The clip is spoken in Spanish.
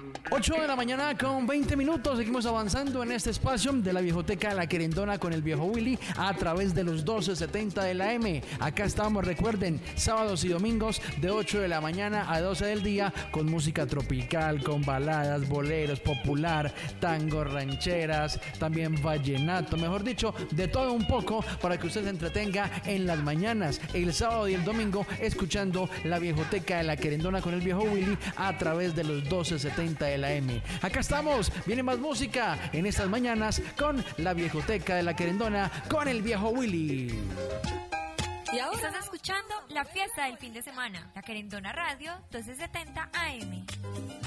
8 de la mañana con 20 minutos. Seguimos avanzando en este espacio de la Viejoteca La Querendona con el viejo Willy a través de los 1270 de la M. Acá estamos, recuerden, sábados y domingos de 8 de la mañana a 12 del día con música tropical, con baladas, boleros, popular, tango, rancheras, también vallenato, mejor dicho, de todo un poco para que usted se entretenga en las mañanas, el sábado y el domingo, escuchando la Viejoteca de La Querendona con el viejo Willy a través de los 1270 de la M. Acá estamos, viene más música en estas mañanas con la Viejoteca de La Querendona con el viejo Willy. Y ahora estás escuchando la fiesta del fin de semana, La Querendona Radio 1270 AM.